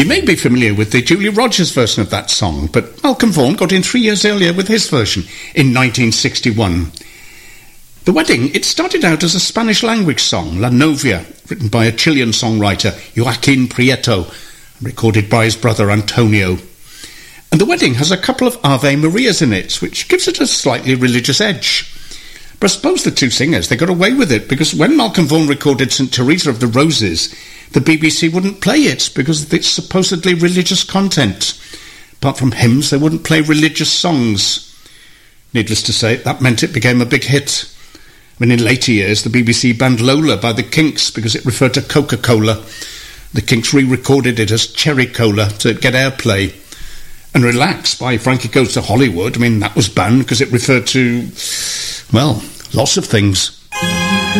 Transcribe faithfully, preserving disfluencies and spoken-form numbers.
You may be familiar with the Julia Rogers version of that song, but Malcolm Vaughan got in three years earlier with his version in nineteen sixty-one. The Wedding, it started out as a Spanish-language song, La Novia, written by a Chilean songwriter, Joaquin Prieto, and recorded by his brother Antonio. And The Wedding has a couple of Ave Marias in it, which gives it a slightly religious edge. But I suppose the two singers, they got away with it, because when Malcolm Vaughan recorded Saint Teresa of the Roses, the B B C wouldn't play it because of its supposedly religious content. Apart from hymns, they wouldn't play religious songs. Needless to say, that meant it became a big hit. I mean, in later years, the B B C banned Lola by the Kinks because it referred to Coca-Cola. The Kinks re-recorded it as Cherry Cola to get airplay. And Relax by Frankie Goes to Hollywood, I mean, that was banned because it referred to, well, lots of things.